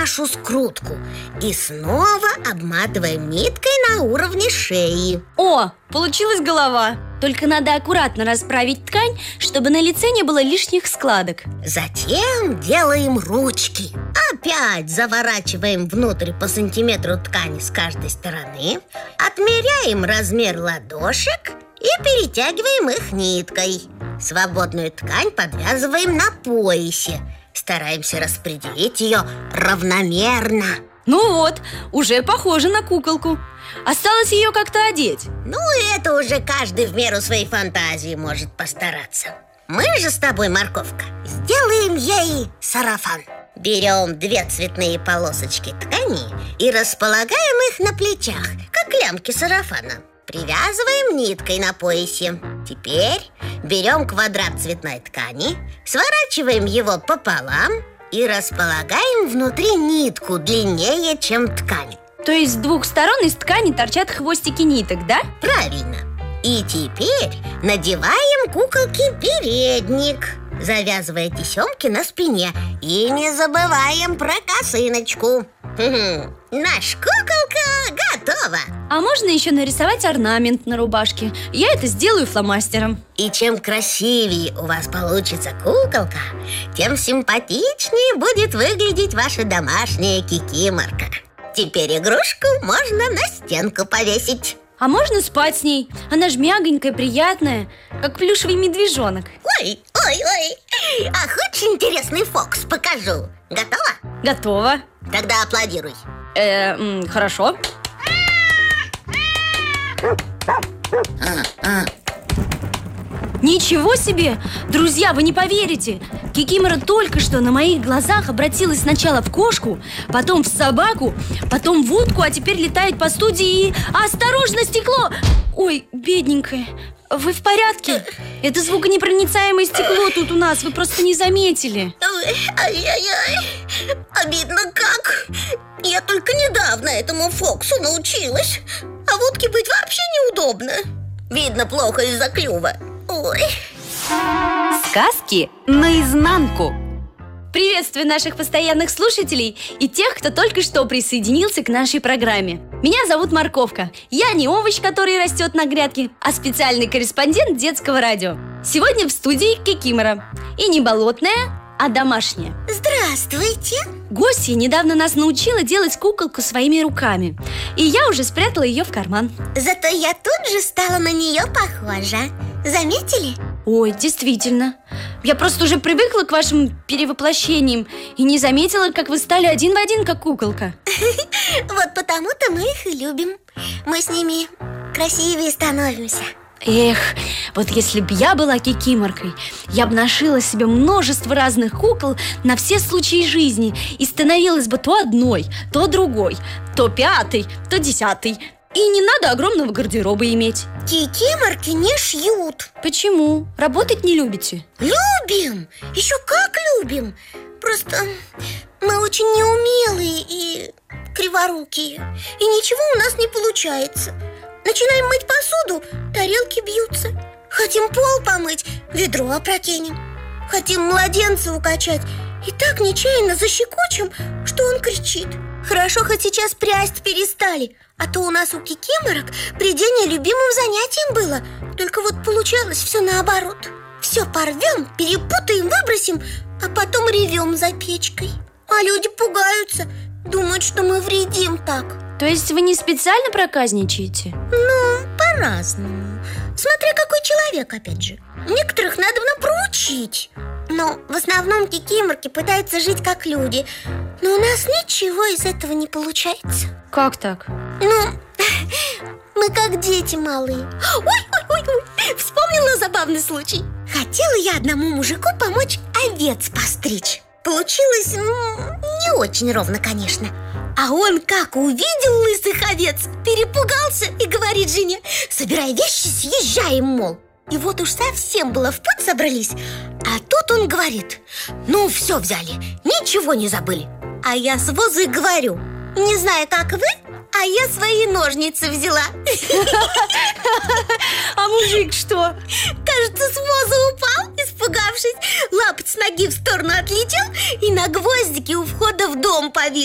нашу скрутку и снова обматываем ниткой на уровне шеи. О, получилась голова. Только надо аккуратно расправить ткань, чтобы на лице не было лишних складок. Затем делаем ручки. Опять заворачиваем внутрь по сантиметру ткани с каждой стороны, отмеряем размер ладошек и перетягиваем их ниткой. Свободную ткань подвязываем на поясе. Стараемся распределить ее равномерно. Ну вот, уже похоже на куколку. Осталось ее как-то одеть. Ну, это уже каждый в меру своей фантазии может постараться. Мы же с тобой, морковка, сделаем ей сарафан. Берем 2 цветные полосочки ткани и располагаем их на плечах, как лямки сарафана. Привязываем ниткой на поясе. Теперь берем квадрат цветной ткани, сворачиваем его пополам и располагаем внутри нитку длиннее, чем ткань. То есть с 2 сторон из ткани торчат хвостики ниток, да? Правильно. И теперь надеваем куколке передник, завязывая тесемки на спине. И не забываем про косыночку. Наша куколка готова. А можно еще нарисовать орнамент на рубашке? Я это сделаю фломастером. И чем красивее у вас получится куколка, тем симпатичнее будет выглядеть ваша домашняя кикиморка. Теперь игрушку можно на стенку повесить. А можно спать с ней? Она ж мягонькая, приятная, как плюшевый медвежонок. Ой, ах, очень интересный фокус покажу. Готова? Готово. Тогда аплодируй. Хорошо. Ничего себе! Друзья, вы не поверите! Кикимора только что на моих глазах обратилась сначала в кошку, потом в собаку, потом в утку, а теперь летает по студии и... Осторожно, стекло! Ой, бедненькая, вы в порядке? Это звуконепроницаемое стекло тут у нас, вы просто не заметили. Ай-яй-яй, обидно как. Я только недавно этому фокусу научилась. А в утке быть вообще неудобно. Видно плохо из-за клюва. Ой. Сказки наизнанку. Приветствую наших постоянных слушателей и тех, кто только что присоединился к нашей программе. Меня зовут Морковка. Я не овощ, который растет на грядке, а специальный корреспондент детского радио. Сегодня в студии Кикимора. И не болотная, а домашняя. Здравствуйте. Гостья недавно нас научила делать куколку своими руками. И я уже спрятала ее в карман. Зато я тут же стала на нее похожа. Заметили? Ой, действительно. Я просто уже привыкла к вашим перевоплощениям и не заметила, как вы стали один в один, как куколка. Вот потому-то мы их и любим. Мы с ними красивее становимся. Эх, вот если б я была кикиморкой, я бы нашила себе множество разных кукол на все случаи жизни и становилась бы то одной, то другой, то 5-й, то 10-й. И не надо огромного гардероба иметь. Кикиморки не шьют. Почему? Работать не любите? Любим, еще как любим. Просто мы очень неумелые и криворукие. И ничего у нас не получается. Начинаем мыть посуду, тарелки бьются. Хотим пол помыть, ведро опрокинем. Хотим младенца укачать, и так нечаянно защекочем, что он кричит. Хорошо, хоть сейчас прясть перестали, а то у нас у кикиморок прядение любимым занятием было. Только вот получалось все наоборот. Все порвем, перепутаем, выбросим, а потом ревем за печкой. А люди пугаются, думают, что мы вредим так. То есть вы не специально проказничаете? Ну, по-разному. Смотря какой человек, опять же. Некоторых надо проучить. Но в основном кикиморки пытаются жить как люди. Но у нас ничего из этого не получается. Как так? Ну, мы как дети малые. Ой, вспомнила забавный случай. Хотела я одному мужику помочь овец постричь. Получилось, не очень ровно, конечно. А он как увидел лысых овец, перепугался и говорит жене: собирай вещи, съезжаем, мол. И вот уж совсем было в путь собрались. А тут он говорит: ну все взяли, ничего не забыли. А я с возу и говорю: не знаю, как вы, а я свои ножницы взяла. А мужик что? Кажется, с воза упал, испугавшись. Лапоть с ноги в сторону отлетел и на гвоздике у входа в дом повис.